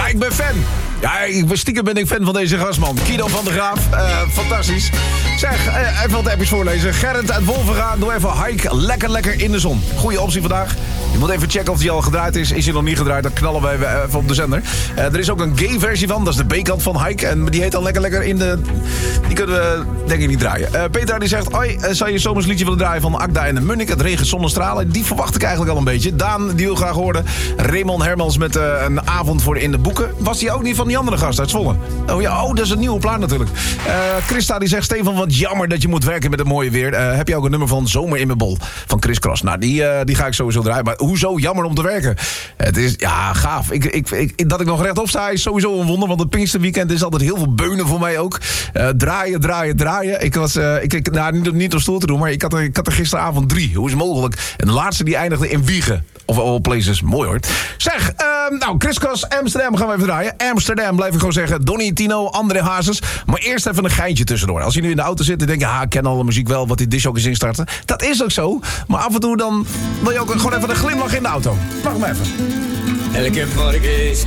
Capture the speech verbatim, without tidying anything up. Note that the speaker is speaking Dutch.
Ja, ik ben fan. Ja, ik ben, stiekem ben ik fan van deze gastman. Guido van der Graaf. Uh, fantastisch. Zeg, uh, even wat appjes voorlezen. Gerrit uit Wolvenga, doe even Hike. Lekker, lekker in de zon. Goeie optie vandaag. Je moet even checken of die al gedraaid is. Is hij nog niet gedraaid, dan knallen we even op de zender. Uh, er is ook een gay versie van. Dat is de B-kant van Hike. En die heet dan lekker, lekker in de... Die kunnen we denk ik niet draaien. Uh, Petra die zegt... Oi, uh, zou je zomers liedje willen draaien van Akda en de Munnik? Het regent zonnestralen. Die verwacht ik eigenlijk al een beetje. Daan, die wil graag horen. Raymond Hermans met uh, een avond voor in de boeken. Was die ook niet van die andere gast uit Zwolle? Oh ja, oh, dat is een nieuwe plaat natuurlijk. Uh, Christa die zegt... Stefan, wat jammer dat je moet werken met het mooie weer. Uh, heb je ook een nummer van Zomer in mijn bol? Van Chris Cross. Nou, die, uh, die ga ik sowieso draaien. Maar hoezo jammer om te werken? Het is, ja, gaaf. Ik, ik, ik, dat ik nog rechtop sta is sowieso een wonder. Want het Pinksterweekend is altijd heel veel beunen voor mij ook. Uh, draaien, draaien, draaien. Ik was, uh, ik, ik, nou, niet, niet op stoel te doen, maar ik had, er, ik had er gisteravond drie. Hoe is het mogelijk? En de laatste die eindigde in Wiegen. Of all places. Mooi hoor. Zeg, uh, nou, Chris Cross, Amsterdam gaan we even draaien. Amsterdam, blijf ik gewoon zeggen. Donnie, Tino, André Hazes. Maar eerst even een geintje tussendoor. Als je nu in de auto zit en denk je, ha, ik ken al de muziek wel, wat die discjockeys instarten. Dat is ook zo. Maar af en toe dan wil je ook gewoon even een glimlach in de auto. Wacht maar even. Elke morgen is